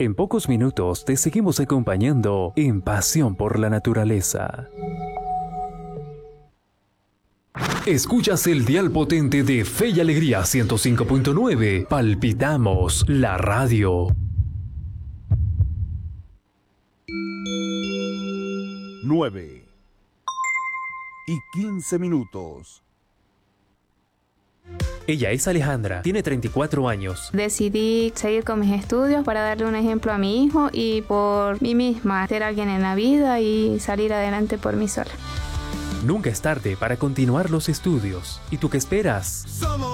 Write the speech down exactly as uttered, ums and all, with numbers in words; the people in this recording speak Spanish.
En pocos minutos te seguimos acompañando en Pasión por la Naturaleza. Escuchas el dial potente de Fe y Alegría ciento cinco punto nueve. Palpitamos la radio. nueve y quince minutos. Ella es Alejandra, tiene treinta y cuatro años. Decidí seguir con mis estudios para darle un ejemplo a mi hijo y por mí misma, ser alguien en la vida y salir adelante por mí sola. Nunca es tarde para continuar los estudios. ¿Y tú qué esperas?